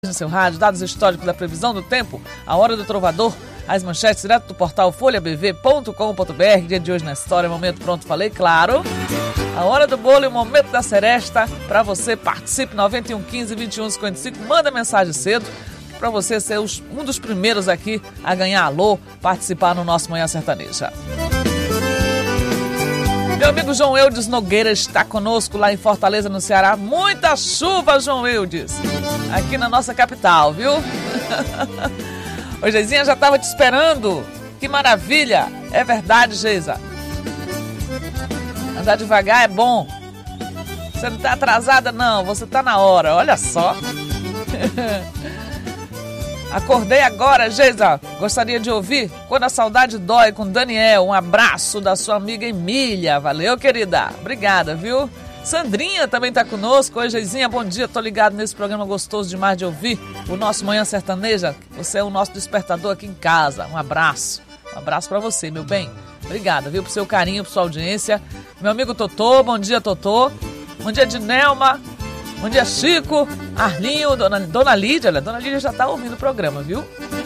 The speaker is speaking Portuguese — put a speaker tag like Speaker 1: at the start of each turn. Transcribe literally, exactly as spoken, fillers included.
Speaker 1: no seu rádio, dados históricos da previsão do tempo, a hora do trovador, as manchetes direto do portal folha b v ponto com ponto b r, dia de hoje na história, momento pronto, falei, claro. A hora do bolo e o momento da seresta, para você, participe, nove um quinze, vinte e um cinquenta e cinco, manda mensagem cedo, para você ser os, um dos primeiros aqui a ganhar alô, participar no nosso Manhã Sertaneja. Meu amigo João Eudes Nogueira está conosco lá em Fortaleza, no Ceará. Muita chuva, João Eudes, aqui na nossa capital, viu? Ô, Geizinha, já estava te esperando. Que maravilha. É verdade, Geisa. Andar devagar é bom. Você não está atrasada, não. Você está na hora. Olha só. Acordei agora, Geisa. Gostaria de ouvir Quando a Saudade Dói, com Daniel. Um abraço da sua amiga Emília. Valeu, querida. Obrigada, viu? Sandrinha também está conosco. Oi, Geizinha, bom dia. Tô ligado nesse programa gostoso demais de ouvir. O nosso Manhã Sertaneja. Você é o nosso despertador aqui em casa. Um abraço. Um abraço para você, meu bem. Obrigada, viu? Por seu carinho, por sua audiência. Meu amigo Totô. Bom dia, Totô. Bom dia, Dinelma. Bom dia, Chico, Arlinho, Dona, Dona Lídia. Dona Lídia já tá ouvindo o programa, viu?